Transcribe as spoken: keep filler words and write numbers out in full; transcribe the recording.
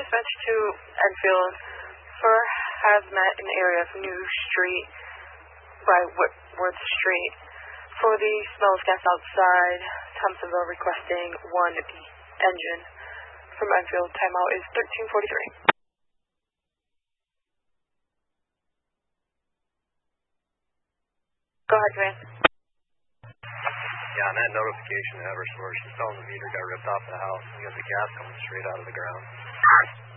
dispatch to Enfield for hazmat in the area of New Street by Whitworth Street. For the smells gas outside, Thompsonville requesting one engine. From Enfield, timeout is thirteen forty-three. Go ahead, Command. Yeah, on that notification at Eversource, she's telling the meter got ripped off the house. We got the gas coming straight out of the ground.